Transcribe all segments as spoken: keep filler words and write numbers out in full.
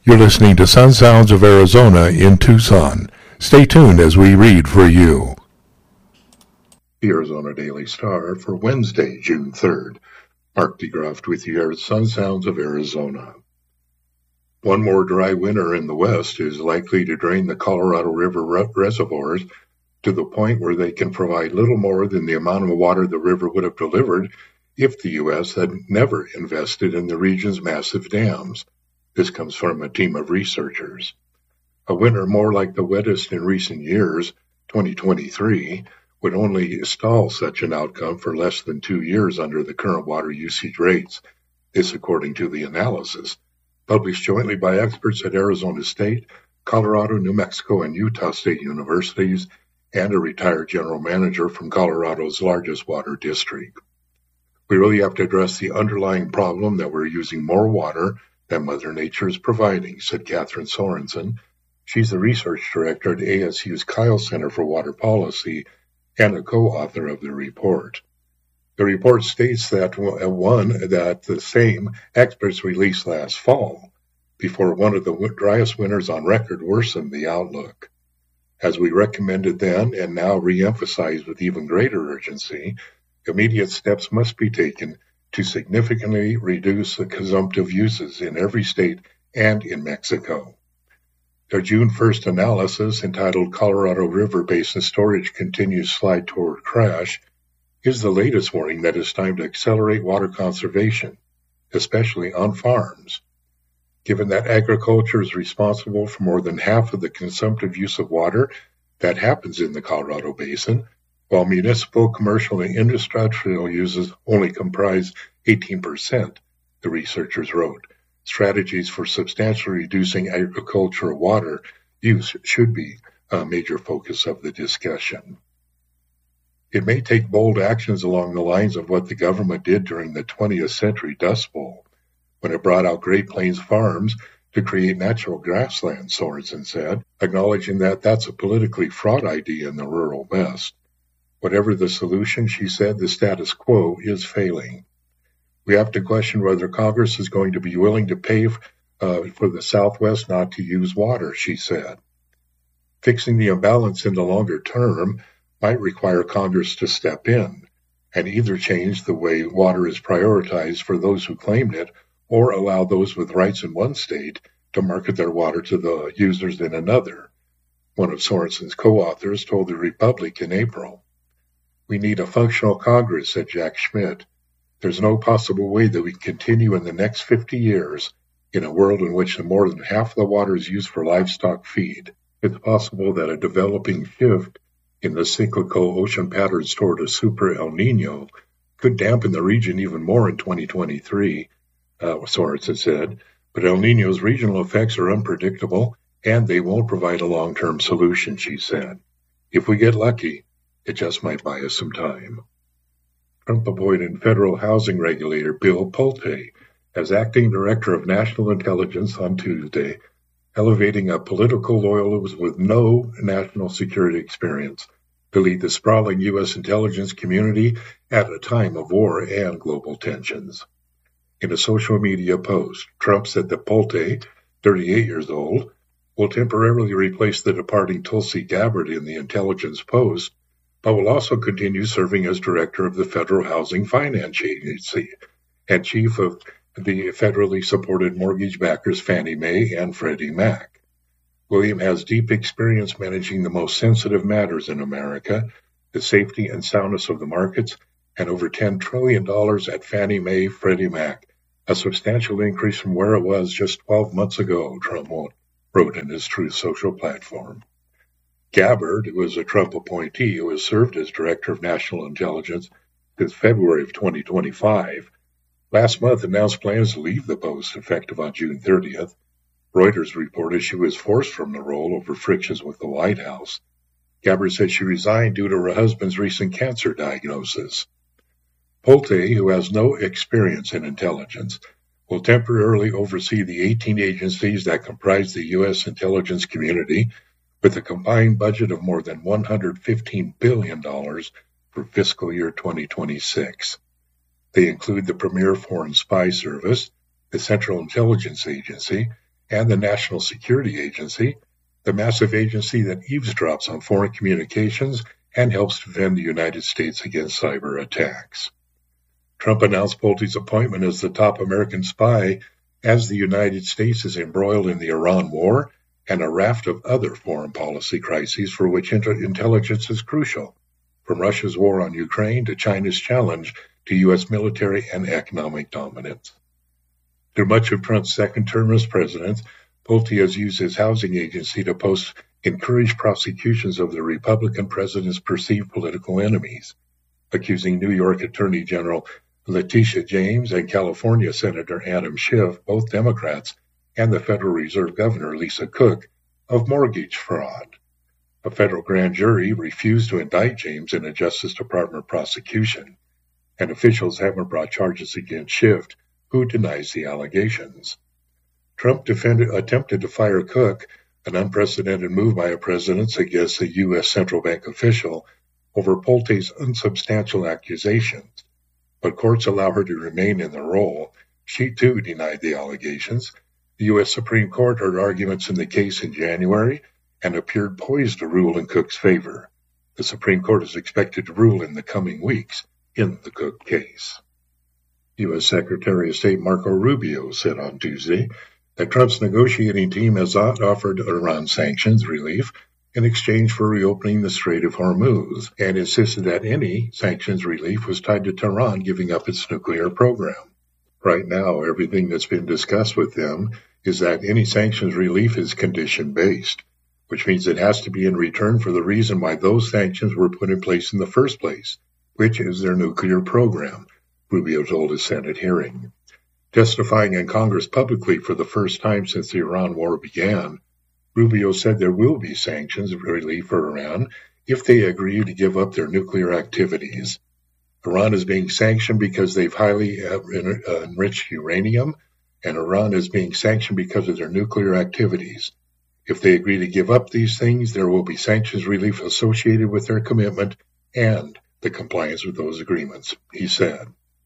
You're listening to Sun Sounds of Arizona in Tucson. Stay tuned as we read for you. The Arizona Daily Star for Wednesday, June third. Mark DeGraft with you here at Sun Sounds of Arizona. One more dry winter in the west is likely to drain the Colorado River reservoirs to the point where they can provide little more than the amount of water the river would have delivered if the U S had never invested in the region's massive dams. This comes from a team of researchers. A winter more like the wettest in recent years, twenty twenty-three, would only stall such an outcome for less than two years under the current water usage rates. This according to the analysis, published jointly by experts at Arizona State, Colorado, New Mexico, and Utah State Universities, and a retired general manager from Colorado's largest water district. We really have to address the underlying problem that we're using more water than Mother Nature is providing, said Catherine Sorensen. She's the research director at A S U's Kyle Center for Water Policy and a co-author of the report. The report states that one that the same experts released last fall, before one of the driest winters on record, worsened the outlook. As we recommended then and now re-emphasize with even greater urgency, immediate steps must be taken to significantly reduce the consumptive uses in every state and in Mexico. Their June first analysis, entitled Colorado River Basin Storage Continues Slide Toward Crash, is the latest warning that it's time to accelerate water conservation, especially on farms. Given that agriculture is responsible for more than half of the consumptive use of water that happens in the Colorado Basin, while municipal, commercial, and industrial uses only comprise eighteen percent, the researchers wrote. Strategies for substantially reducing agricultural water use should be a major focus of the discussion. It may take bold actions along the lines of what the government did during the twentieth century Dust Bowl, when it brought out Great Plains farms to create natural grassland, Sorensen said, acknowledging that that's a politically fraught idea in the rural West. Whatever the solution, she said, the status quo is failing. We have to question whether Congress is going to be willing to pay uh, for the Southwest not to use water, she said. Fixing the imbalance in the longer term might require Congress to step in and either change the way water is prioritized for those who claimed it or allow those with rights in one state to market their water to the users in another. One of Sorensen's co-authors told the Republic in April. We need a functional Congress, said Jack Schmidt. There's no possible way that we can continue in the next fifty years in a world in which more than half the water is used for livestock feed. It's possible that a developing shift in the cyclical ocean patterns toward a super El Nino could dampen the region even more in twenty twenty-three, uh, Sorensen said, but El Nino's regional effects are unpredictable and they won't provide a long-term solution, she said. If we get lucky, it just might buy us some time. Trump appointed federal housing regulator Bill Pulte as acting director of national intelligence on Tuesday, elevating a political loyalist with no national security experience to lead the sprawling U S intelligence community at a time of war and global tensions. In a social media post, Trump said that Pulte, thirty-eight years old, will temporarily replace the departing Tulsi Gabbard in the intelligence post, but will also continue serving as director of the Federal Housing Finance Agency and chief of the federally supported mortgage backers Fannie Mae and Freddie Mac. William has deep experience managing the most sensitive matters in America, the safety and soundness of the markets, and over ten trillion dollars at Fannie Mae, Freddie Mac, a substantial increase from where it was just twelve months ago, Trump wrote in his Truth Social platform. Gabbard, who is a Trump appointee who has served as Director of National Intelligence since February of twenty twenty-five, last month announced plans to leave the post effective on June thirtieth. Reuters reported she was forced from the role over frictions with the White House. Gabbard said she resigned due to her husband's recent cancer diagnosis. Pulte, who has no experience in intelligence, will temporarily oversee the eighteen agencies that comprise the U S intelligence community, with a combined budget of more than one hundred fifteen billion dollars for fiscal year twenty twenty-six. They include the Premier Foreign Spy Service, the Central Intelligence Agency, and the National Security Agency, the massive agency that eavesdrops on foreign communications and helps defend the United States against cyber attacks. Trump announced Bolte's appointment as the top American spy as the United States is embroiled in the Iran war and a raft of other foreign policy crises for which inter- intelligence is crucial, from Russia's war on Ukraine to China's challenge to U S military and economic dominance. Through much of Trump's second term as president, Bolte has used his housing agency to post encourage prosecutions of the Republican president's perceived political enemies, accusing New York Attorney General Letitia James and California Senator Adam Schiff, both Democrats, and the Federal Reserve Governor Lisa Cook of mortgage fraud. A federal grand jury refused to indict James in a Justice Department prosecution, and officials haven't brought charges against Schiff, who denies the allegations. Trump defended, attempted to fire Cook, an unprecedented move by a president against a U S central bank official, over Bolte's unsubstantial accusations. But courts allow her to remain in the role. She, too, denied the allegations. The U S Supreme Court heard arguments in the case in January and appeared poised to rule in Cook's favor. The Supreme Court is expected to rule in the coming weeks in the Cook case. U S Secretary of State Marco Rubio said on Tuesday that Trump's negotiating team has offered Iran sanctions relief in exchange for reopening the Strait of Hormuz, and insisted that any sanctions relief was tied to Tehran giving up its nuclear program. Right now, everything that's been discussed with them is that any sanctions relief is condition-based, which means it has to be in return for the reason why those sanctions were put in place in the first place, which is their nuclear program, Rubio told a Senate hearing. Testifying in Congress publicly for the first time since the Iran war began, Rubio said there will be sanctions relief for Iran if they agree to give up their nuclear activities. Iran is being sanctioned because they've highly enriched uranium, and Iran is being sanctioned because of their nuclear activities. If they agree to give up these things, there will be sanctions relief associated with their commitment and the compliance with those agreements, he said.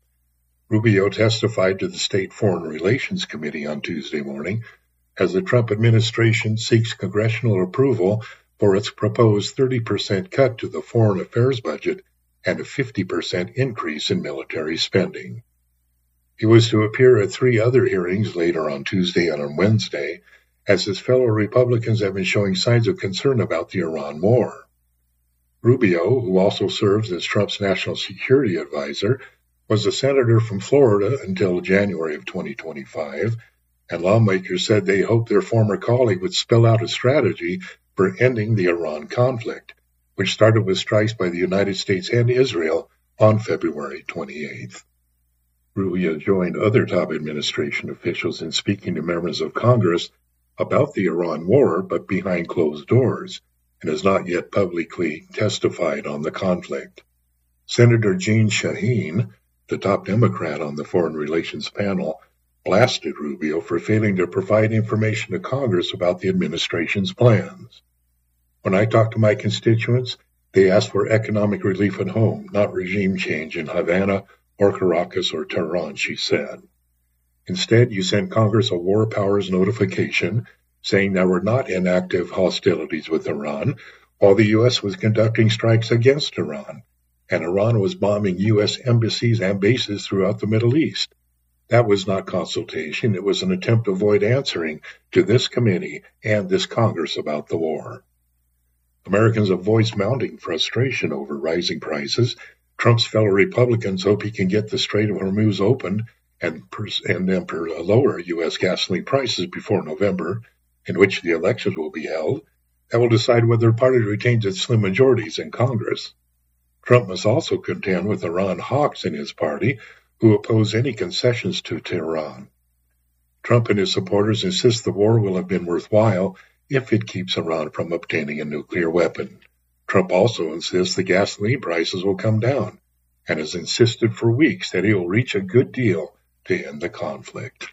Rubio testified to the State Foreign Relations Committee on Tuesday morning as the Trump administration seeks congressional approval for its proposed thirty percent cut to the foreign affairs budget and a fifty percent increase in military spending. He was to appear at three other hearings later on Tuesday and on Wednesday, as his fellow Republicans have been showing signs of concern about the Iran war. Rubio, who also serves as Trump's national security advisor, was a senator from Florida until January of twenty twenty-five, and lawmakers said they hoped their former colleague would spell out a strategy for ending the Iran conflict, which started with strikes by the United States and Israel on February twenty-eighth. Rubio joined other top administration officials in speaking to members of Congress about the Iran war, but behind closed doors, and has not yet publicly testified on the conflict. Senator Jeanne Shaheen, the top Democrat on the Foreign Relations panel, blasted Rubio for failing to provide information to Congress about the administration's plans. When I talk to my constituents, they ask for economic relief at home, not regime change in Havana or Caracas or Tehran, she said. Instead, you sent Congress a war powers notification saying there were not inactive hostilities with Iran, while the U S was conducting strikes against Iran, and Iran was bombing U S embassies and bases throughout the Middle East. That was not consultation. It was an attempt to avoid answering to this committee and this Congress about the war. Americans have voiced mounting frustration over rising prices. Trump's fellow Republicans hope he can get the Strait of Hormuz opened and, pers- and then per- lower U S gasoline prices before November, in which the elections will be held. That will decide whether the party retains its slim majorities in Congress. Trump must also contend with Iran hawks in his party, who oppose any concessions to Tehran. Trump and his supporters insist the war will have been worthwhile if it keeps Iran from obtaining a nuclear weapon. Trump also insists the gasoline prices will come down, and has insisted for weeks that he will reach a good deal to end the conflict.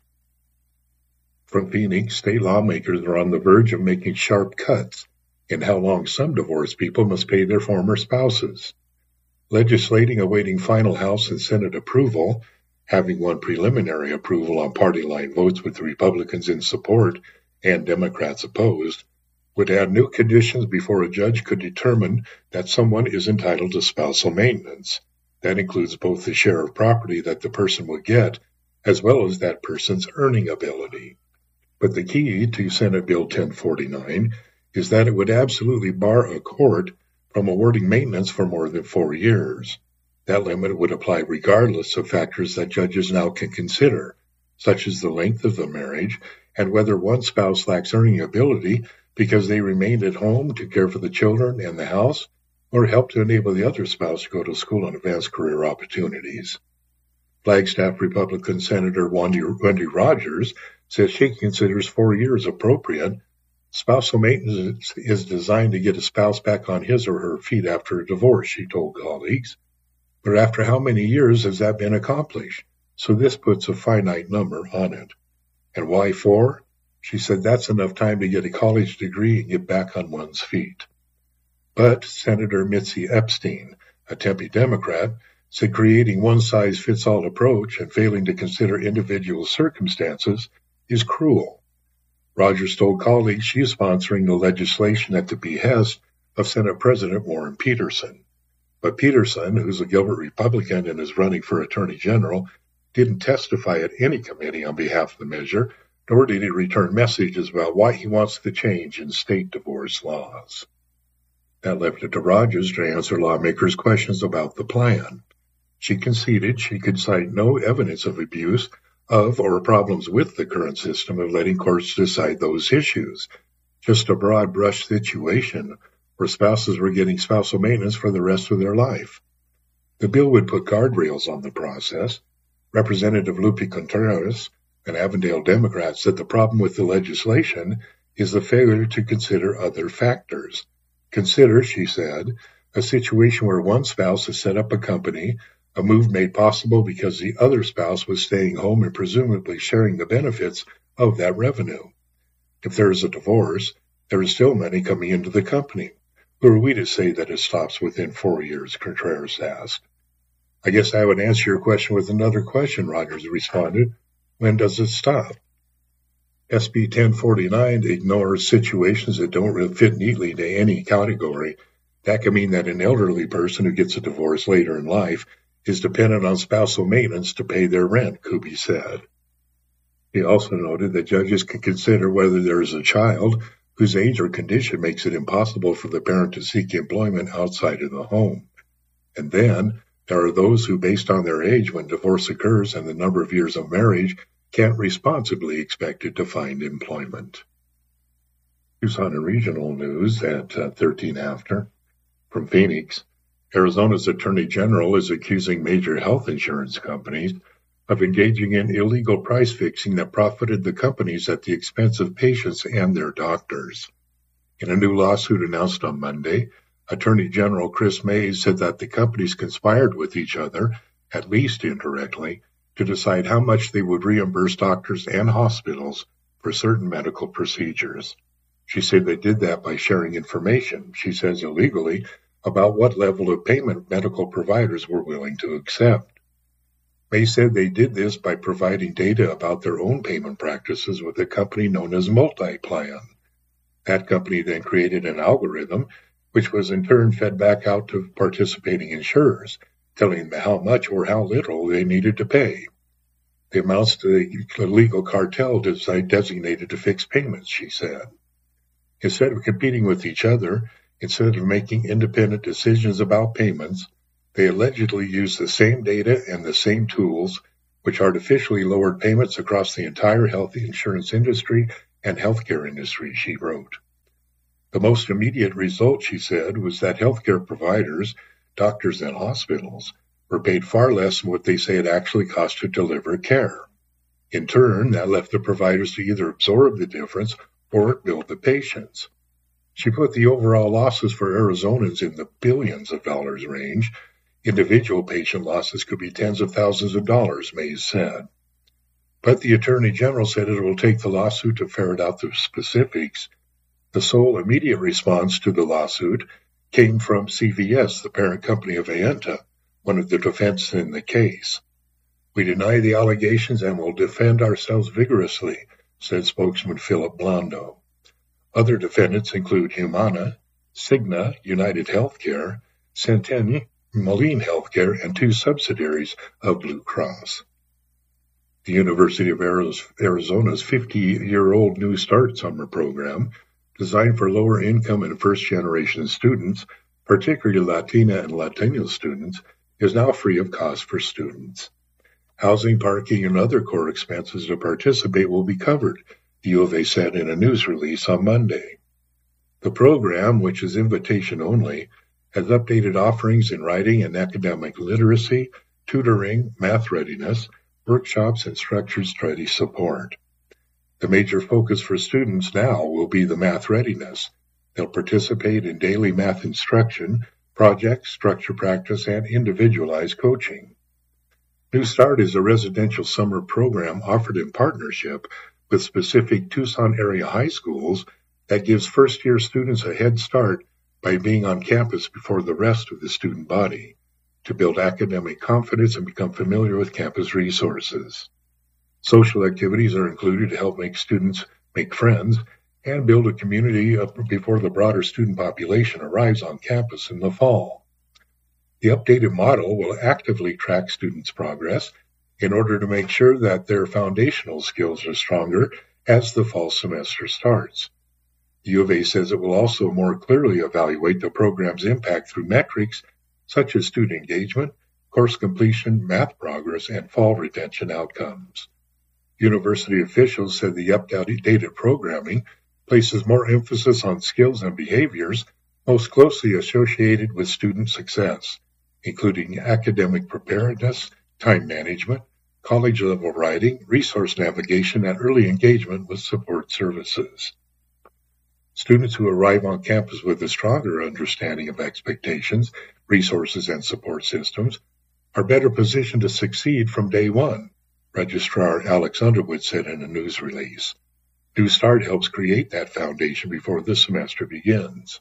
From Phoenix, state lawmakers are on the verge of making sharp cuts in how long some divorced people must pay their former spouses. Legislating awaiting final House and Senate approval, having won preliminary approval on party line votes with Republicans in support, and Democrats opposed, would add new conditions before a judge could determine that someone is entitled to spousal maintenance. That includes both the share of property that the person would get, as well as that person's earning ability. But the key to Senate Bill ten forty-nine is that it would absolutely bar a court from awarding maintenance for more than four years. That limit would apply regardless of factors that judges now can consider, such as the length of the marriage and whether one spouse lacks earning ability because they remained at home to care for the children and the house, or help to enable the other spouse to go to school and advance career opportunities. Flagstaff Republican Senator Wendy, Wendy Rogers says she considers four years appropriate. Spousal maintenance is designed to get a spouse back on his or her feet after a divorce, she told colleagues. But after how many years has that been accomplished? So this puts a finite number on it. And why four? She said that's enough time to get a college degree and get back on one's feet. But Senator Mitzi Epstein, a Tempe Democrat, said creating one-size-fits-all approach and failing to consider individual circumstances is cruel. Rogers told colleagues she is sponsoring the legislation at the behest of Senate President Warren Peterson. But Peterson, who's a Gilbert Republican and is running for Attorney General, didn't testify at any committee on behalf of the measure, nor did he return messages about why he wants the change in state divorce laws. That left it to Rogers to answer lawmakers' questions about the plan. She conceded she could cite no evidence of abuse of or problems with the current system of letting courts decide those issues, just a broad brush situation where spouses were getting spousal maintenance for the rest of their life. The bill would put guardrails on the process. Representative Lupe Contreras, an Avondale Democrat, said the problem with the legislation is the failure to consider other factors. Consider, she said, a situation where one spouse has set up a company, a move made possible because the other spouse was staying home and presumably sharing the benefits of that revenue. If there is a divorce, there is still money coming into the company. Who are we to say that it stops within four years, Contreras asked. I guess I would answer your question with another question, Rogers responded. When does it stop? S B ten forty-nine ignores situations that don't really fit neatly into any category. That can mean that an elderly person who gets a divorce later in life is dependent on spousal maintenance to pay their rent, Kuby said. He also noted that judges can consider whether there is a child whose age or condition makes it impossible for the parent to seek employment outside of the home. And then there are those who, based on their age when divorce occurs and the number of years of marriage, can't responsibly expected to find employment. Tucson and Regional News at uh, thirteen after. From Phoenix, Arizona's Attorney General is accusing major health insurance companies of engaging in illegal price fixing that profited the companies at the expense of patients and their doctors. In a new lawsuit announced on Monday, Attorney General Chris Mays said that the companies conspired with each other, at least indirectly, to decide how much they would reimburse doctors and hospitals for certain medical procedures. She said they did that by sharing information, she says illegally, about what level of payment medical providers were willing to accept. May said they did this by providing data about their own payment practices with a company known as MultiPlan. That company then created an algorithm, which was in turn fed back out to participating insurers, telling them how much or how little they needed to pay. The amounts to the legal cartel designated to fix payments, she said. Instead of competing with each other, instead of making independent decisions about payments, they allegedly used the same data and the same tools, which artificially lowered payments across the entire health insurance industry and healthcare industry, she wrote. The most immediate result, she said, was that healthcare providers, doctors and hospitals, were paid far less than what they say it actually cost to deliver care. In turn, that left the providers to either absorb the difference or bill the patients. She put the overall losses for Arizonans in the billions of dollars range. Individual patient losses could be tens of thousands of dollars, Mays said. But the Attorney General said it will take the lawsuit to ferret out the specifics. The sole immediate response to the lawsuit came from C V S, the parent company of Aenta, one of the defendants in the case. We deny the allegations and will defend ourselves vigorously, said spokesman Philip Blondo. Other defendants include Humana, Cigna, United Healthcare, Centene, Moline Healthcare, and two subsidiaries of Blue Cross. The University of Arizona's fifty-year-old New Start summer program, designed for lower-income and first-generation students, particularly Latina and Latino students, is now free of cost for students. Housing, parking, and other core expenses to participate will be covered, the U of A said in a news release on Monday. The program, which is invitation only, has updated offerings in writing and academic literacy, tutoring, math readiness, workshops, and structured study support. The major focus for students now will be the math readiness. They'll participate in daily math instruction, projects, structure practice, and individualized coaching. New Start is a residential summer program offered in partnership with specific Tucson area high schools that gives first-year students a head start by being on campus before the rest of the student body, to build academic confidence and become familiar with campus resources. Social activities are included to help make students make friends and build a community before the broader student population arrives on campus in the fall. The updated model will actively track students' progress in order to make sure that their foundational skills are stronger as the fall semester starts. The U of A says it will also more clearly evaluate the program's impact through metrics such as student engagement, course completion, math progress, and fall retention outcomes. University officials said the updated programming places more emphasis on skills and behaviors most closely associated with student success, including academic preparedness, time management, college-level writing, resource navigation, and early engagement with support services. Students who arrive on campus with a stronger understanding of expectations, resources, and support systems are better positioned to succeed from day one, Registrar Alex Underwood said in a news release. New Start helps create that foundation before the semester begins.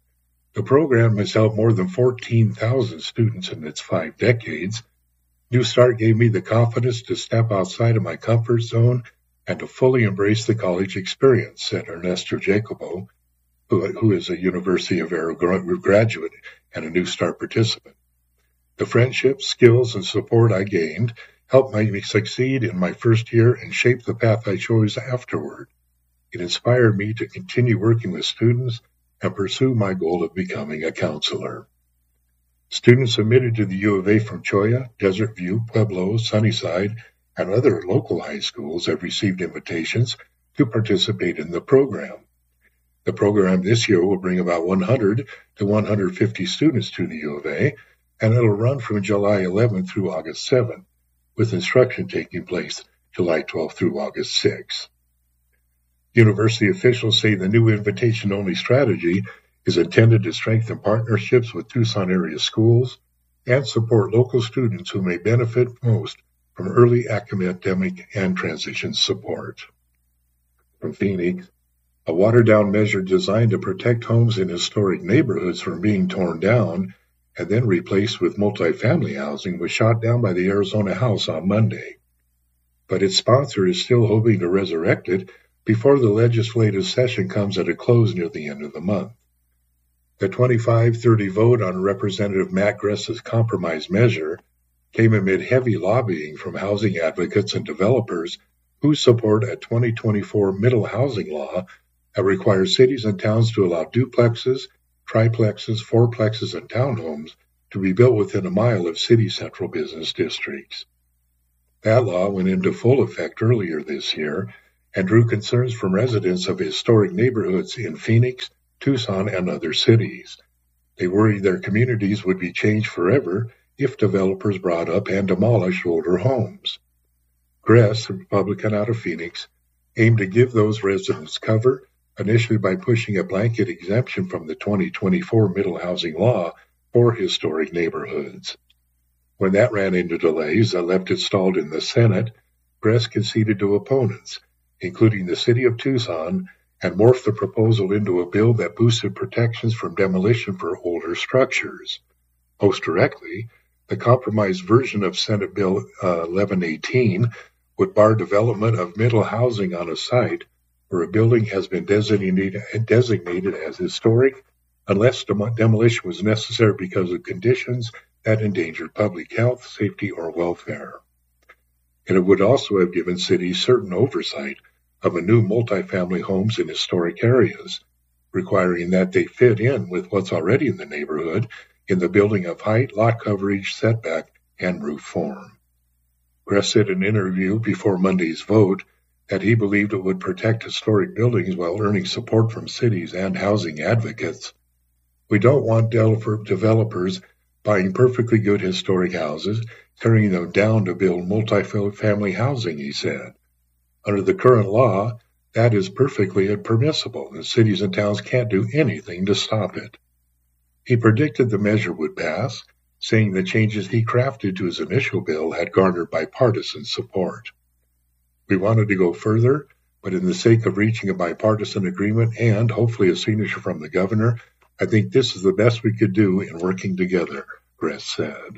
The program has helped more than fourteen thousand students in its five decades. New Start gave me the confidence to step outside of my comfort zone and to fully embrace the college experience, said Ernesto Jacobo, who, who is a University of Arizona graduate and a New Start participant. The friendships, skills, and support I gained helped me succeed in my first year and shape the path I chose afterward. It inspired me to continue working with students and pursue my goal of becoming a counselor. Students admitted to the U of A from Cholla, Desert View, Pueblo, Sunnyside, and other local high schools have received invitations to participate in the program. The program this year will bring about one hundred to one hundred fifty students to the U of A, and it'll run from July eleventh through August seventh, with instruction taking place July twelfth through August sixth. University officials say the new invitation-only strategy is intended to strengthen partnerships with Tucson area schools and support local students who may benefit most from early academic and transition support. From Phoenix, a watered-down measure designed to protect homes in historic neighborhoods from being torn down and then replaced with multifamily housing was shot down by the Arizona House on Monday. But its sponsor is still hoping to resurrect it before the legislative session comes at a close near the end of the month. The twenty-five thirty vote on Representative Matt Gress's compromise measure came amid heavy lobbying from housing advocates and developers who support a twenty twenty-four middle housing law that requires cities and towns to allow duplexes, triplexes, fourplexes, and townhomes to be built within a mile of city central business districts. That law went into full effect earlier this year and drew concerns from residents of historic neighborhoods in Phoenix, Tucson, and other cities. They worried their communities would be changed forever if developers brought up and demolished older homes. Gress, a Republican out of Phoenix, aimed to give those residents cover, initially by pushing a blanket exemption from the twenty twenty-four middle housing law for historic neighborhoods. When that ran into delays that left it stalled in the Senate, Gress conceded to opponents, including the city of Tucson, and morphed the proposal into a bill that boosted protections from demolition for older structures. Most directly, the compromised version of Senate Bill uh, eleven eighteen would bar development of middle housing on a site where a building has been designated, designated as historic unless dem- demolition was necessary because of conditions that endangered public health, safety, or welfare. And it would also have given cities certain oversight of a new multifamily homes in historic areas, requiring that they fit in with what's already in the neighborhood in the building of height, lot coverage, setback, and roof form. Gress said in an interview before Monday's vote that he believed it would protect historic buildings while earning support from cities and housing advocates. We don't want developers buying perfectly good historic houses, tearing them down to build multifamily housing, he said. Under the current law, that is perfectly permissible, and cities and towns can't do anything to stop it. He predicted the measure would pass, saying the changes he crafted to his initial bill had garnered bipartisan support. We wanted to go further, but in the sake of reaching a bipartisan agreement and hopefully a signature from the governor, I think this is the best we could do in working together, Gress said.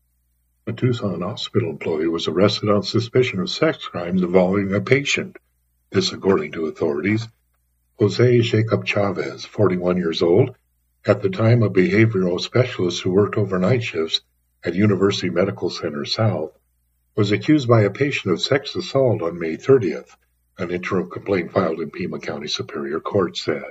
A Tucson hospital employee was arrested on suspicion of sex crimes involving a patient. This according to authorities. Jose Jacob Chavez, forty-one years old, at the time a behavioral specialist who worked overnight shifts at University Medical Center South, was accused by a patient of sex assault on May thirtieth, an interim complaint filed in Pima County Superior Court said.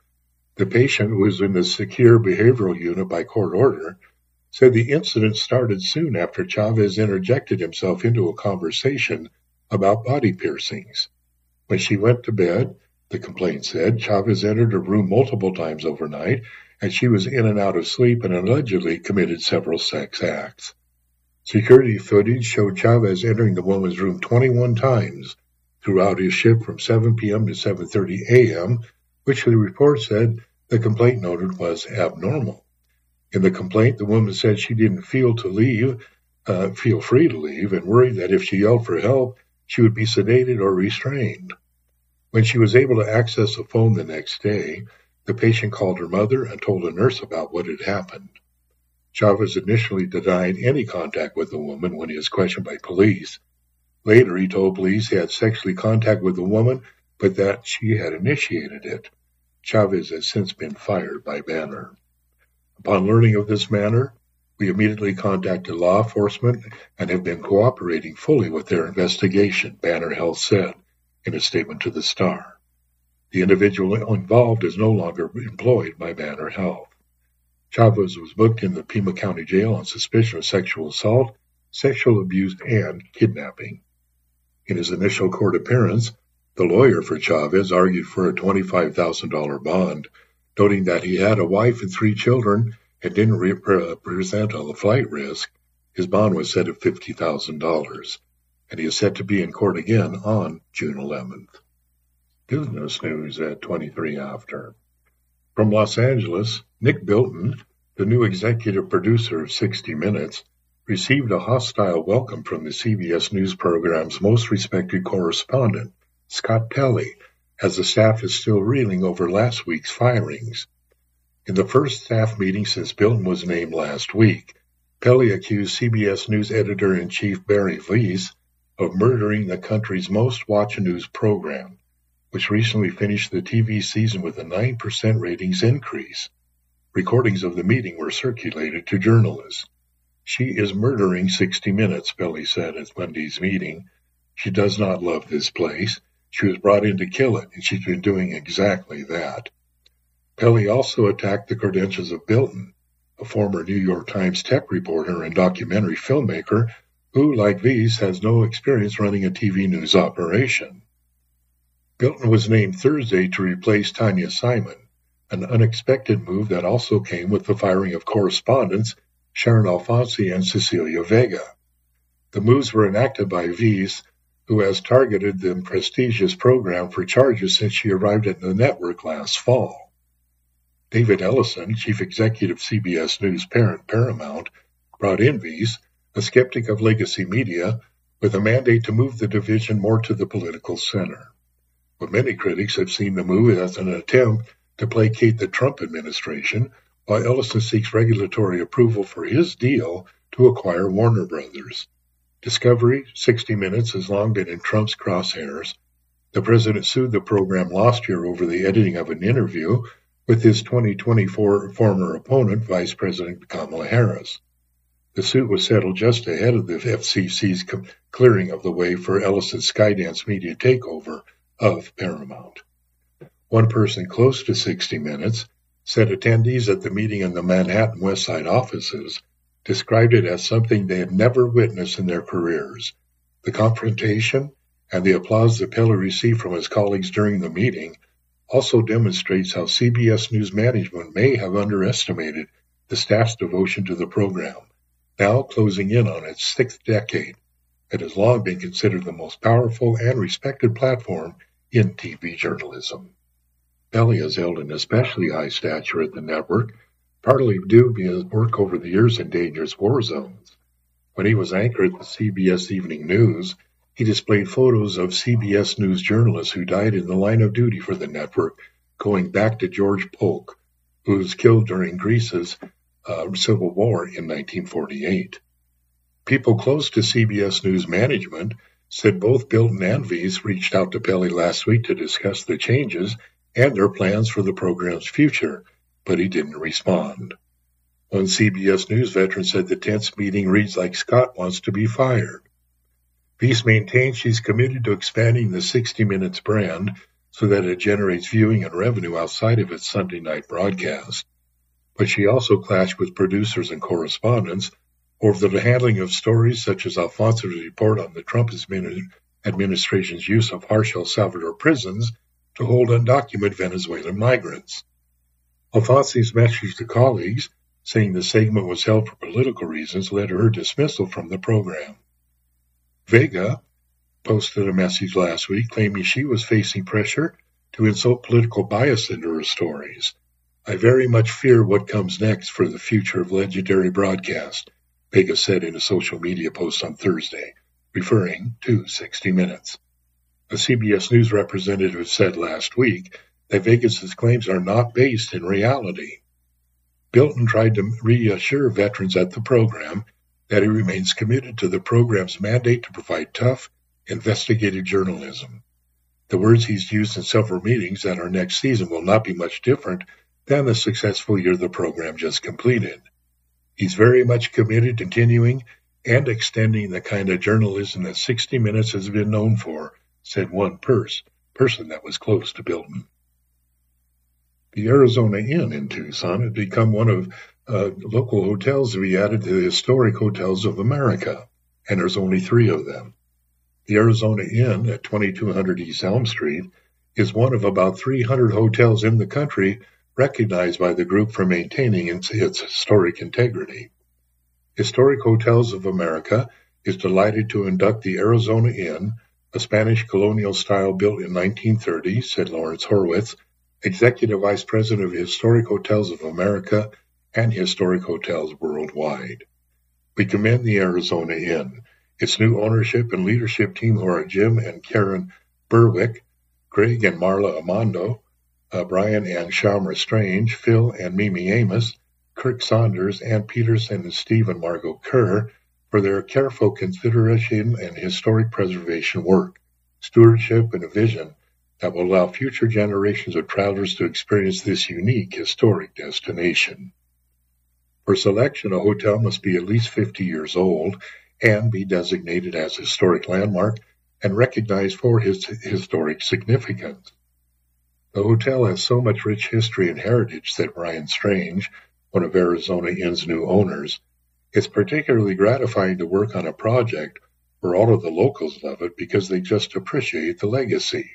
The patient, who was in the secure behavioral unit by court order, said the incident started soon after Chavez interjected himself into a conversation about body piercings. When she went to bed, the complaint said, Chavez entered her room multiple times overnight, and she was in and out of sleep and allegedly committed several sex acts. Security footage showed Chavez entering the woman's room twenty-one times throughout his shift from seven p.m. to seven thirty a.m., which the report said the complaint noted was abnormal. In the complaint, the woman said she didn't feel to leave, uh, feel free to leave, and worried that if she yelled for help, she would be sedated or restrained. When she was able to access a phone the next day, the patient called her mother and told a nurse about what had happened. Chavez initially denied any contact with the woman when he was questioned by police. Later, he told police he had sexually contact with the woman, but that she had initiated it. Chavez has since been fired by Banner. Upon learning of this matter, we immediately contacted law enforcement and have been cooperating fully with their investigation, Banner Health said in a statement to the Star. The individual involved is no longer employed by Banner Health. Chavez was booked in the Pima County Jail on suspicion of sexual assault, sexual abuse, and kidnapping. In his initial court appearance, the lawyer for Chavez argued for a twenty-five thousand dollars bond, noting that he had a wife and three children and didn't represent a flight risk. His bond was set at fifty thousand dollars, and he is set to be in court again on June eleventh. Business news at twenty-three after. From Los Angeles, Nick Bilton, the new executive producer of sixty minutes, received a hostile welcome from the C B S News program's most respected correspondent, Scott Pelley, as the staff is still reeling over last week's firings. In the first staff meeting since Bilton was named last week, Pelley accused C B S News editor-in-chief Barry Weiss of murdering the country's most-watched news program, which recently finished the T V season with a nine percent ratings increase. Recordings of the meeting were circulated to journalists. She is murdering sixty minutes, Pelley said at Monday's meeting. She does not love this place. She was brought in to kill it, and she's been doing exactly that. Pelley also attacked the credentials of Bilton, a former New York Times tech reporter and documentary filmmaker who, like Weiss, has no experience running a T V news operation. Bilton was named Thursday to replace Tanya Simon, an unexpected move that also came with the firing of correspondents Sharon Alfonsi and Cecilia Vega. The moves were enacted by Weiss, who has targeted the prestigious program for charges since she arrived at the network last fall. David Ellison, chief executive C B S News parent Paramount, brought in Weiss, a skeptic of legacy media, with a mandate to move the division more to the political center. But many critics have seen the move as an attempt to placate the Trump administration, while Ellison seeks regulatory approval for his deal to acquire Warner Brothers. Discovery, sixty minutes, has long been in Trump's crosshairs. The president sued the program last year over the editing of an interview with his twenty twenty-four former opponent, Vice President Kamala Harris. The suit was settled just ahead of the F C C's clearing of the way for Ellis's Skydance media takeover of Paramount. One person close to sixty minutes said attendees at the meeting in the Manhattan West Side offices described it as something they had never witnessed in their careers. The confrontation and the applause that Pelley received from his colleagues during the meeting also demonstrates how C B S News management may have underestimated the staff's devotion to the program. Now closing in on its sixth decade, it has long been considered the most powerful and respected platform in T V journalism. Pelley has held an especially high stature at the network, partly due to his work over the years in dangerous war zones. When he was anchor at the C B S Evening News, he displayed photos of C B S News journalists who died in the line of duty for the network, going back to George Polk, who was killed during Greece's uh, Civil War in nineteen forty-eight. People close to C B S News management said both Bilton and Vies reached out to Pelley last week to discuss the changes and their plans for the program's future, but he didn't respond. One C B S News veteran said the tense meeting reads like Scott wants to be fired. Vies maintains she's committed to expanding the sixty minutes brand so that it generates viewing and revenue outside of its Sunday night broadcast. But she also clashed with producers and correspondents over the handling of stories such as Alfonso's report on the Trump administration's use of harsh El Salvador prisons to hold undocumented Venezuelan migrants. Alfonso's message to colleagues, saying the segment was held for political reasons, led to her dismissal from the program. Vega posted a message last week claiming she was facing pressure to insult political bias into her stories. I very much fear what comes next for the future of legendary broadcast, Vega said in a social media post on Thursday, referring to sixty minutes. A C B S News representative said last week that Vegas's claims are not based in reality. Bilton tried to reassure veterans at the program that he remains committed to the program's mandate to provide tough, investigative journalism. The words he's used in several meetings that our next season will not be much different than the successful year the program just completed. He's very much committed to continuing and extending the kind of journalism that sixty minutes has been known for, said one pers- person that was close to Bilton. The Arizona Inn in Tucson had become one of uh, local hotels to be added to the Historic Hotels of America, and there's only three of them. The Arizona Inn at twenty-two hundred East Elm Street is one of about three hundred hotels in the country recognized by the group for maintaining its, its historic integrity. Historic Hotels of America is delighted to induct the Arizona Inn, a Spanish colonial style built in nineteen thirty, said Lawrence Horwitz, Executive Vice President of Historic Hotels of America and Historic Hotels Worldwide. We commend the Arizona Inn, its new ownership and leadership team who are Jim and Karen Berwick, Greg and Marla Amando, uh, Brian and Shamra Strange, Phil and Mimi Amos, Kirk Saunders, Ann Peterson and Steve and Margot Kerr for their careful consideration and historic preservation work, stewardship, and a vision that will allow future generations of travelers to experience this unique historic destination. For selection, a hotel must be at least fifty years old and be designated as a historic landmark and recognized for its historic significance. The hotel has so much rich history and heritage, said Brian Strange, one of Arizona Inn's new owners. It's particularly gratifying to work on a project where all of the locals love it because they just appreciate the legacy.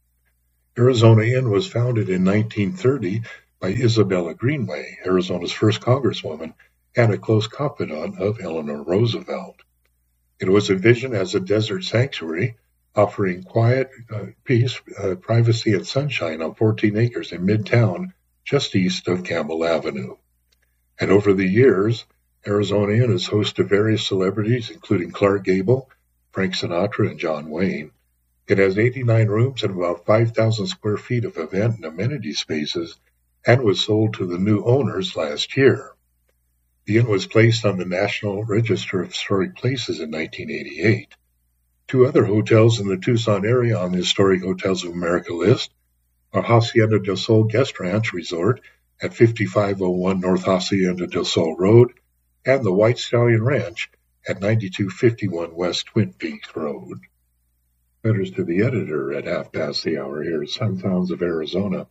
Arizona Inn was founded in nineteen thirty by Isabella Greenway, Arizona's first congresswoman, and a close confidant of Eleanor Roosevelt. It was envisioned as a desert sanctuary, offering quiet, uh, peace, uh, privacy, and sunshine on fourteen acres in Midtown, just east of Campbell Avenue. And over the years, Arizona Inn has hosted various celebrities, including Clark Gable, Frank Sinatra, and John Wayne. It has eighty-nine rooms and about five thousand square feet of event and amenity spaces, and was sold to the new owners last year. The inn was placed on the National Register of Historic Places in nineteen eighty-eight. Two other hotels in the Tucson area on the Historic Hotels of America list are Hacienda del Sol Guest Ranch Resort at fifty-five oh one North Hacienda del Sol Road and the White Stallion Ranch at ninety-two fifty-one West Twin Peaks Road. Letters to the editor at half past the hour here at Sun Sounds of Arizona.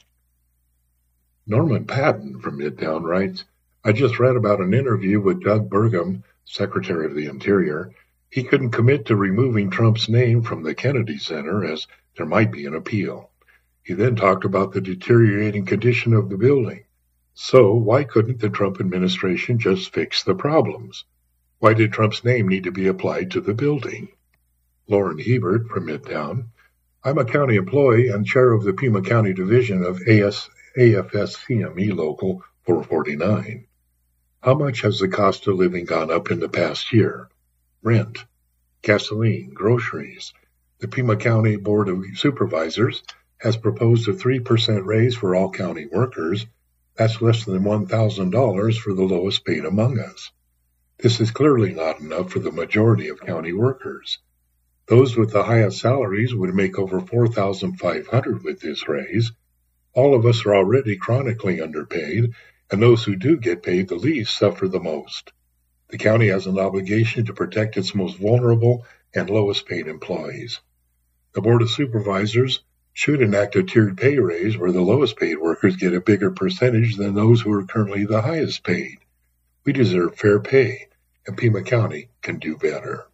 Norman Patton from Midtown writes, I just read about an interview with Doug Burgum, Secretary of the Interior. He couldn't commit to removing Trump's name from the Kennedy Center as there might be an appeal. He then talked about the deteriorating condition of the building. So why couldn't the Trump administration just fix the problems? Why did Trump's name need to be applied to the building? Lauren Hebert from Midtown. I'm a county employee and chair of the Pima County Division of A F S C M E Local four forty-nine. How much has the cost of living gone up in the past year? Rent, gasoline, groceries. The Pima County Board of Supervisors has proposed a three percent raise for all county workers. That's less than one thousand dollars for the lowest paid among us. This is clearly not enough for the majority of county workers. Those with the highest salaries would make over four thousand five hundred dollars with this raise. All of us are already chronically underpaid, and those who do get paid the least suffer the most. The county has an obligation to protect its most vulnerable and lowest paid employees. The Board of Supervisors should enact a tiered pay raise where the lowest paid workers get a bigger percentage than those who are currently the highest paid. We deserve fair pay, and Pima County can do better.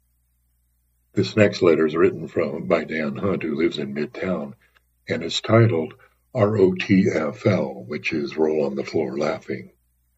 This next letter is written from by Dan Hunt, who lives in Midtown, and is titled R O T F L, which is Roll on the Floor Laughing.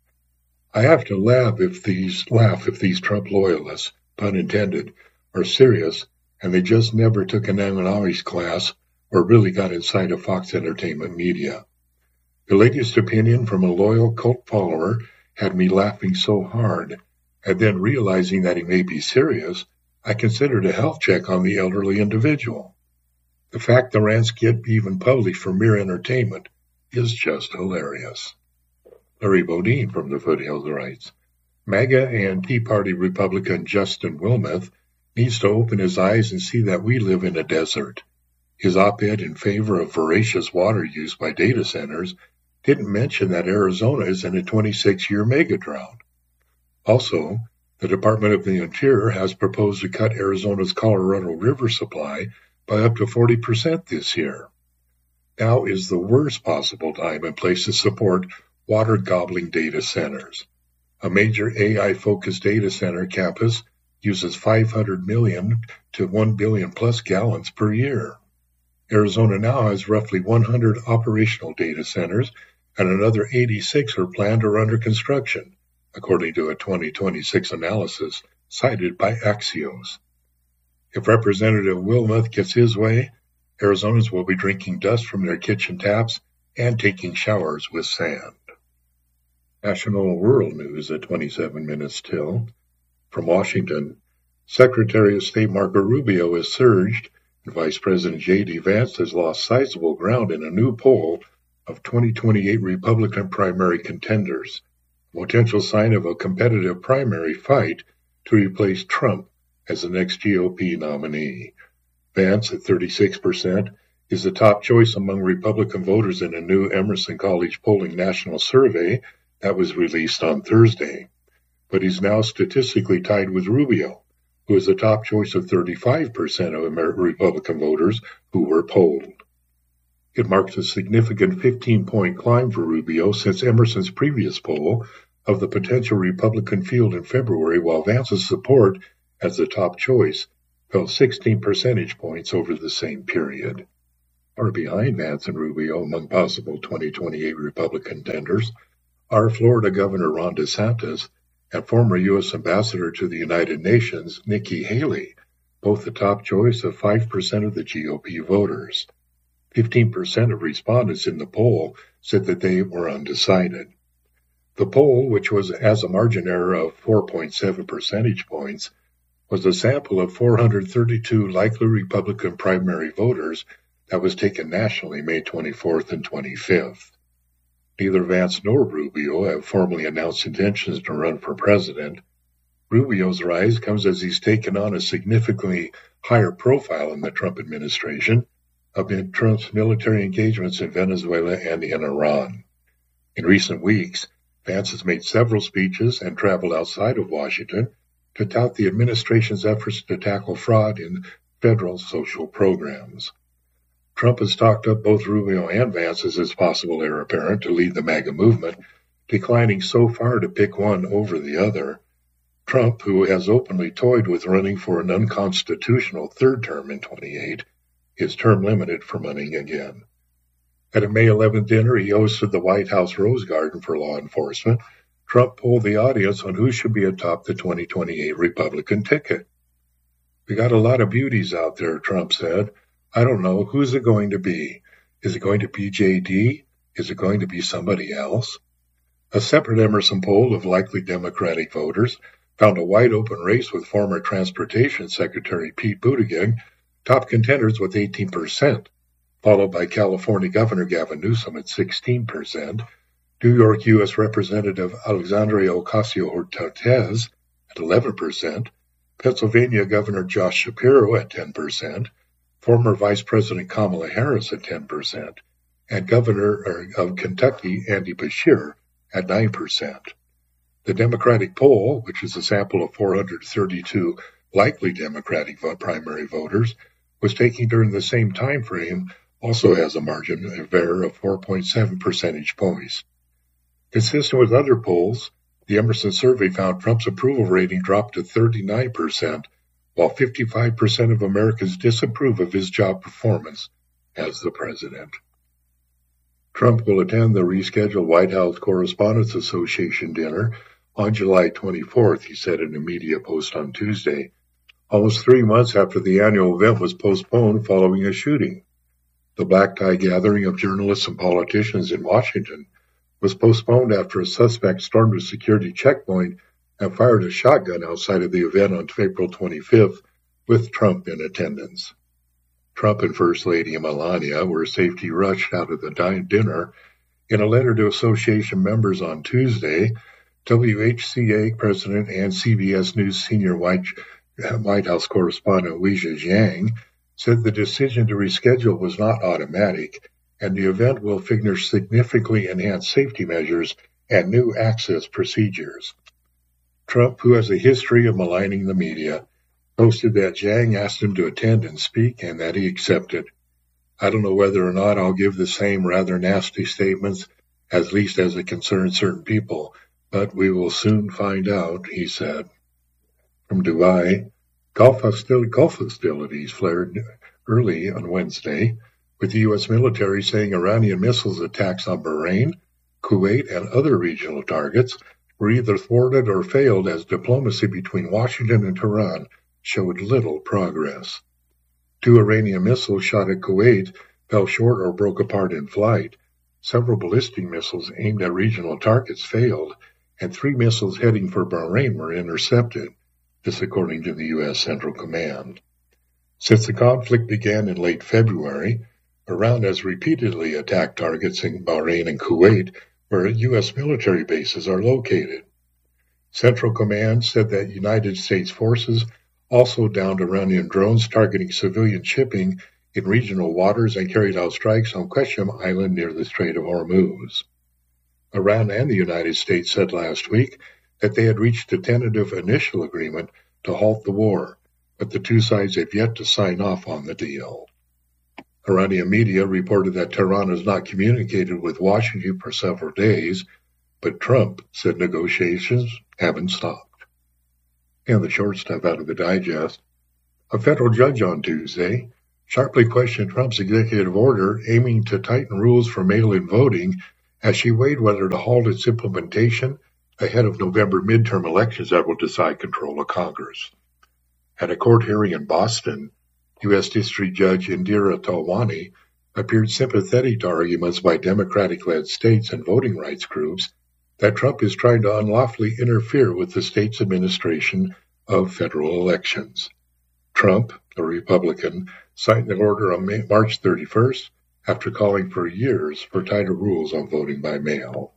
I have to laugh if these laugh if these Trump loyalists, pun intended, are serious and they just never took an economics class or really got inside of Fox Entertainment Media. The latest opinion from a loyal cult follower had me laughing so hard, and then realizing that he may be serious, I considered a health check on the elderly individual. The fact the rants get even published for mere entertainment is just hilarious. Larry Bodine from the Foothills writes, MAGA and Tea Party Republican Justin Wilmoth needs to open his eyes and see that we live in a desert. His op-ed in favor of voracious water use by data centers didn't mention that Arizona is in a twenty-six year mega drought. Also, the Department of the Interior has proposed to cut Arizona's Colorado River supply by up to forty percent this year. Now is the worst possible time and place to support water-gobbling data centers. A major A I-focused data center campus uses five hundred million to one billion plus gallons per year. Arizona now has roughly one hundred operational data centers, and another eighty-six are planned or under construction, according to a twenty twenty-six analysis cited by Axios. If Representative Wilmoth gets his way, Arizonans will be drinking dust from their kitchen taps and taking showers with sand. National World News at twenty-seven minutes till. From Washington, Secretary of State Marco Rubio has surged, and Vice President J D Vance has lost sizable ground in a new poll of twenty twenty-eight Republican primary contenders, a potential sign of a competitive primary fight to replace Trump as the next G O P nominee. Vance, at thirty-six percent, is the top choice among Republican voters in a new Emerson College polling national survey that was released on Thursday. But he's now statistically tied with Rubio, who is the top choice of thirty-five percent of American Republican voters who were polled. It marks a significant fifteen-point climb for Rubio since Emerson's previous poll of the potential Republican field in February, while Vance's support as the top choice fell sixteen percentage points over the same period. Far behind Vance and Rubio among possible twenty twenty-eight Republican contenders are Florida Governor Ron DeSantis and former U S Ambassador to the United Nations Nikki Haley, both the top choice of five percent of the G O P voters. fifteen percent of respondents in the poll said that they were undecided. The poll, which was as a margin error of four point seven percentage points, was a sample of four hundred thirty-two likely Republican primary voters that was taken nationally May twenty-fourth and twenty-fifth. Neither Vance nor Rubio have formally announced intentions to run for president. Rubio's rise comes as he's taken on a significantly higher profile in the Trump administration amid Trump's military engagements in Venezuela and in Iran. In recent weeks, Vance has made several speeches and traveled outside of Washington to tout the administration's efforts to tackle fraud in federal social programs. Trump has talked up both Rubio and Vance as his possible heir apparent to lead the MAGA movement, declining so far to pick one over the other. Trump, who has openly toyed with running for an unconstitutional third term in twenty-eight, is term limited from running again. At a May eleventh dinner he hosted the White House Rose Garden for law enforcement, Trump polled the audience on who should be atop the twenty twenty-eight Republican ticket. "We got a lot of beauties out there," Trump said. "I don't know. Who's it going to be? Is it going to be J D? Is it going to be somebody else?" A separate Emerson poll of likely Democratic voters found a wide-open race with former Transportation Secretary Pete Buttigieg, top contenders with eighteen percent, followed by California Governor Gavin Newsom at sixteen percent, New York U S Representative Alexandria Ocasio-Cortez at eleven percent, Pennsylvania Governor Josh Shapiro at ten percent, former Vice President Kamala Harris at ten percent, and Governor of Kentucky Andy Beshear at nine percent. The Democratic poll, which is a sample of four hundred thirty-two likely Democratic primary voters, was taken during the same time frame, also has a margin of error of four point seven percentage points. Consistent with other polls, the Emerson survey found Trump's approval rating dropped to thirty-nine percent, while fifty-five percent of Americans disapprove of his job performance as the president. Trump will attend the rescheduled White House Correspondents Association dinner on July twenty-fourth, he said in a media post on Tuesday, almost three months after the annual event was postponed following a shooting. The black-tie gathering of journalists and politicians in Washington was postponed after a suspect stormed a security checkpoint and fired a shotgun outside of the event on April twenty-fifth, with Trump in attendance. Trump and First Lady Melania were safety rushed out of the dinner. In a letter to association members on Tuesday, W H C A President and C B S News senior White, White House correspondent Weijia Jiang said the decision to reschedule was not automatic, and the event will figure significantly enhanced safety measures and new access procedures. Trump, who has a history of maligning the media, posted that Jiang asked him to attend and speak and that he accepted. "I don't know whether or not I'll give the same rather nasty statements, at least as it concerns certain people, but we will soon find out," he said. From Dubai, Gulf, hostil- Gulf hostilities flared early on Wednesday, with the U S military saying Iranian missiles attacks on Bahrain, Kuwait, and other regional targets were either thwarted or failed as diplomacy between Washington and Tehran showed little progress. Two Iranian missiles shot at Kuwait fell short or broke apart in flight. Several ballistic missiles aimed at regional targets failed, and three missiles heading for Bahrain were intercepted, this according to the U S Central Command. Since the conflict began in late February, Iran has repeatedly attacked targets in Bahrain and Kuwait, where U S military bases are located. Central Command said that United States forces also downed Iranian drones targeting civilian shipping in regional waters and carried out strikes on Qeshm Island near the Strait of Hormuz. Iran and the United States said last week that they had reached a tentative initial agreement to halt the war, but the two sides have yet to sign off on the deal. Iranian media reported that Tehran has not communicated with Washington for several days, but Trump said negotiations haven't stopped. And the short stuff out of the digest. A federal judge on Tuesday sharply questioned Trump's executive order aiming to tighten rules for mail-in voting as she weighed whether to halt its implementation ahead of November midterm elections that will decide control of Congress. At a court hearing in Boston, U S District Judge Indira Talwani appeared sympathetic to arguments by Democratic-led states and voting rights groups that Trump is trying to unlawfully interfere with the state's administration of federal elections. Trump, a Republican, signed the order on March thirty-first, after calling for years for tighter rules on voting by mail.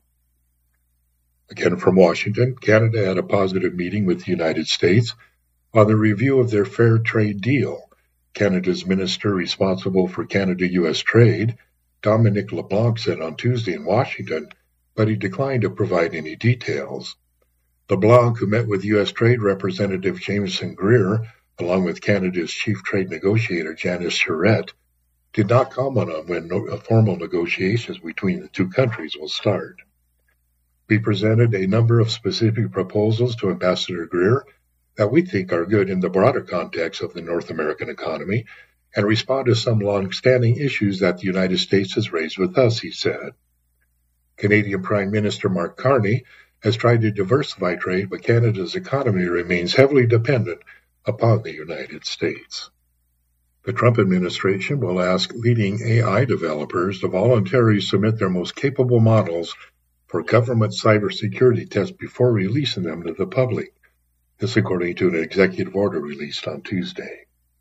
Again from Washington, Canada had a positive meeting with the United States on the review of their fair trade deal. Canada's minister responsible for Canada-U S trade, Dominic LeBlanc, said on Tuesday in Washington, but he declined to provide any details. LeBlanc, who met with U S Trade Representative Jameson Greer, along with Canada's chief trade negotiator Janice Charette, did not comment on when no, formal negotiations between the two countries will start. We presented a number of specific proposals to Ambassador Greer that we think are good in the broader context of the North American economy and respond to some long-standing issues that the United States has raised with us, he said. Canadian Prime Minister Mark Carney has tried to diversify trade, but Canada's economy remains heavily dependent upon the United States. The Trump administration will ask leading A I developers to voluntarily submit their most capable models for government cybersecurity tests before releasing them to the public. This according to an executive order released on Tuesday.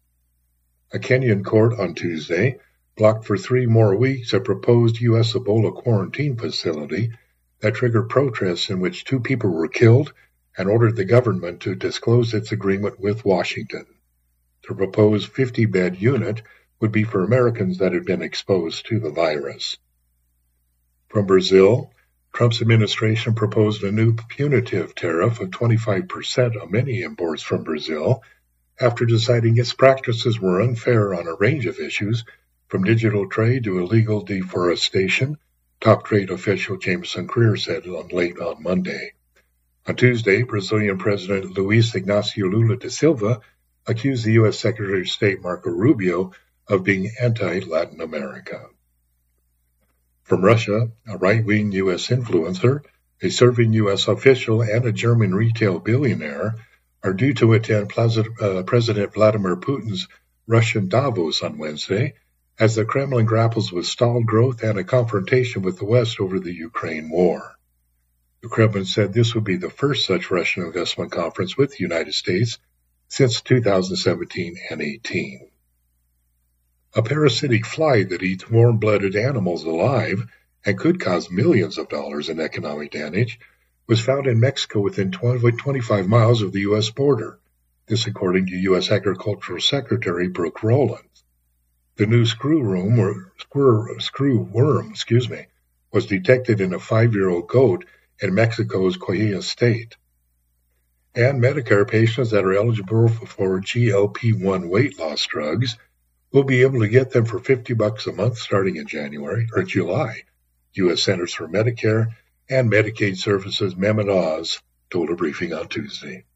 A Kenyan court on Tuesday blocked for three more weeks a proposed U S Ebola quarantine facility that triggered protests in which two people were killed and ordered the government to disclose its agreement with Washington. The proposed fifty-bed unit would be for Americans that had been exposed to the virus. From Brazil, Trump's administration proposed a new punitive tariff of twenty-five percent on many imports from Brazil after deciding its practices were unfair on a range of issues, from digital trade to illegal deforestation, top trade official Jameson Greer said on late on Monday. On Tuesday, Brazilian President Luiz Inácio Lula da Silva accused the U S Secretary of State Marco Rubio of being anti-Latin America. From Russia, a right-wing U S influencer, a serving U S official, and a German retail billionaire are due to attend President Vladimir Putin's Russian Davos on Wednesday as the Kremlin grapples with stalled growth and a confrontation with the West over the Ukraine war. The Kremlin said this would be the first such Russian investment conference with the United States since two thousand seventeen and eighteen. A parasitic fly that eats warm-blooded animals alive and could cause millions of dollars in economic damage was found in Mexico within twenty-five miles of the U S border. This according to U S Agricultural Secretary Brooke Rollins. The new screw worm, or screw, screw worm, excuse me, was detected in a five-year-old goat in Mexico's Coahuila state. And Medicare patients that are eligible for G L P one weight loss drugs will be able to get them for fifty bucks a month starting in January or July. U S Centers for Medicare and Medicaid Services Mehmet Oz told a briefing on Tuesday.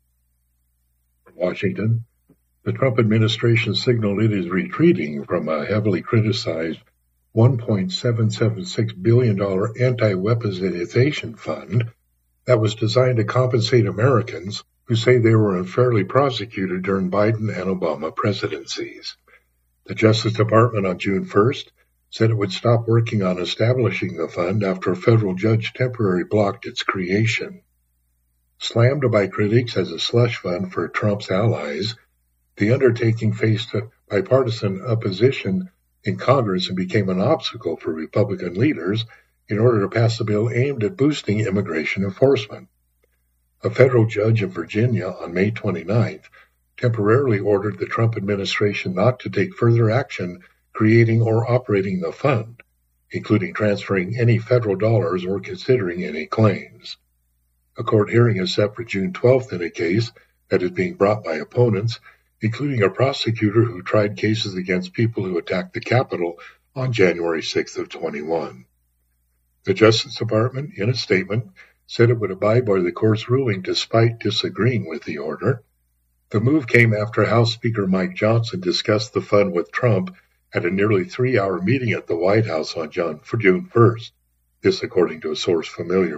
From Washington, the Trump administration signaled it is retreating from a heavily criticized one point seven seven six billion dollars anti-weaponization fund that was designed to compensate Americans who say they were unfairly prosecuted during Biden and Obama presidencies. The Justice Department on June first said it would stop working on establishing the fund after a federal judge temporarily blocked its creation. Slammed by critics as a slush fund for Trump's allies, the undertaking faced bipartisan opposition in Congress and became an obstacle for Republican leaders in order to pass a bill aimed at boosting immigration enforcement. A federal judge in Virginia on May twenty-ninth temporarily ordered the Trump administration not to take further action creating or operating the fund, including transferring any federal dollars or considering any claims. A court hearing is set for June twelfth in a case that is being brought by opponents, including a prosecutor who tried cases against people who attacked the Capitol on January sixth of twenty-one. The Justice Department, in a statement, said it would abide by the court's ruling despite disagreeing with the order. The move came after House Speaker Mike Johnson discussed the fund with Trump at a nearly three-hour meeting at the White House on June first. This according to a source familiar